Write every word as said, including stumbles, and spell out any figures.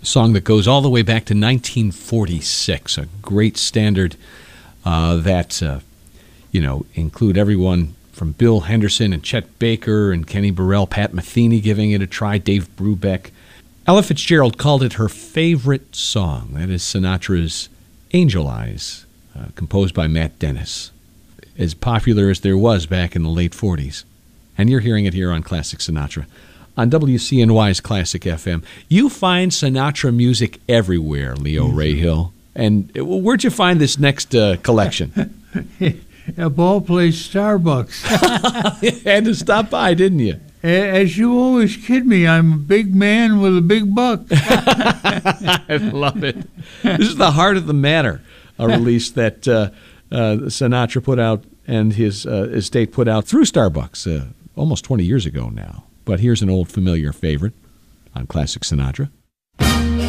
song that goes all the way back to nineteen forty-six, a great standard uh, that, uh, you know, include everyone from Bill Henderson and Chet Baker and Kenny Burrell, Pat Metheny giving it a try, Dave Brubeck. Ella Fitzgerald called it her favorite song. That is Sinatra's Angel Eyes, uh, composed by Matt Dennis. As popular as there was back in the late forties. And you're hearing it here on Classic Sinatra on W C N Y's Classic F M. You find Sinatra music everywhere, Leo Rahill. And where'd you find this next uh, collection? A ball place Starbucks. You had to stop by, didn't you? As you always kid me, I'm a big man with a big buck. I love it. This is The Heart of the Matter, a release that uh, uh, Sinatra put out and his uh, estate put out through Starbucks uh, almost twenty years ago now. But here's an old familiar favorite on Classic Sinatra.